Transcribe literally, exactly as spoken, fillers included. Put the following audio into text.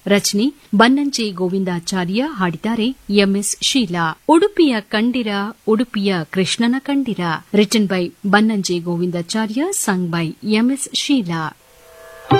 ರಚನೆ ಬನ್ನಂಜೆ ಗೋವಿಂದಾಚಾರ್ಯ, ಹಾಡಿದ್ದಾರೆ ಎಂಎಸ್ ಶೀಲಾ. ಉಡುಪಿಯ ಕಂಡಿರ ಉಡುಪಿಯ ಕೃಷ್ಣನ ಕಂಡಿರ, written by Bannanje Govindacharya, sung by MS Sheila.